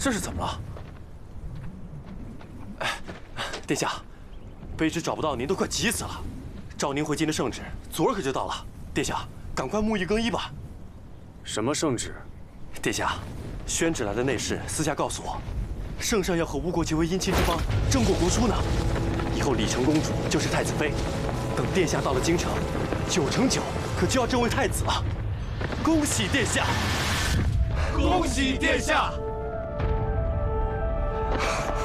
这是怎么了？哎，殿下，卑职找不到您，都快急死了。召您回京的圣旨，昨儿可就到了。殿下，赶快沐浴更衣吧。 什么圣旨？ 殿下，宣旨来的内侍私下告诉我，圣上要和吴国结为姻亲之邦，争过国书呢。以后李成公主就是太子妃。等殿下到了京城，9成9可就要正为太子了。恭喜殿下！ 恭喜殿下！